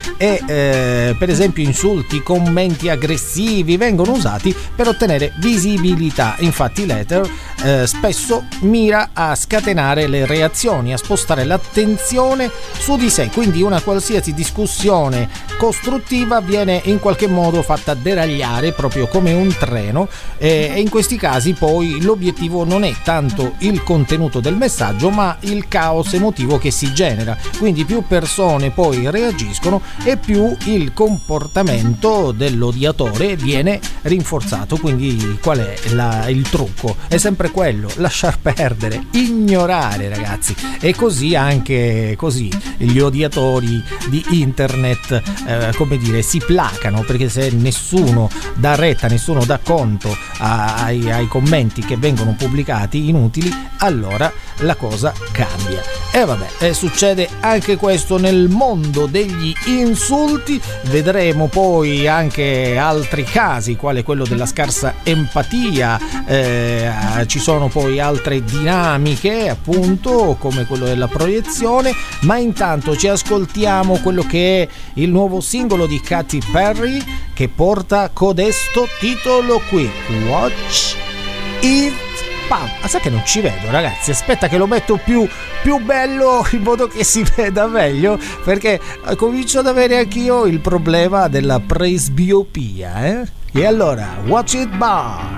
e per esempio insulti, commenti aggressivi vengono usati per ottenere visibilità. Infatti l'hater spesso mira a scatenare le reazioni, a spostare l'attenzione su di sé, quindi una qualsiasi discussione costruttiva viene in qualche modo fatta deragliare proprio come un treno, e in questi casi poi l'obiettivo non è tanto il contenuto del messaggio ma il caos emotivo che si genera, quindi più persone poi reagiscono e più il comportamento dell'odiatore viene rinforzato. Quindi qual è il trucco? È sempre quello: lasciar perdere, ignorare, ragazzi. E così anche così gli odiatori di internet come dire si placano, perché se nessuno dà retta, nessuno dà conto ai commenti che vengono pubblicati inutili, allora la cosa cambia. E vabbè, succede anche questo nel mondo degli insulti. Vedremo poi anche altri casi, quale quello della scarsa empatia, ci sono poi altre dinamiche appunto come quello della proiezione, ma intanto ci ascoltiamo quello che è il nuovo singolo di Katy Perry che porta codesto titolo qui, Watch It Pump. Ma sa che non ci vedo, ragazzi, aspetta che lo metto più bello in modo che si veda meglio, perché comincio ad avere anch'io il problema della presbiopia, E allora Watch It Pump.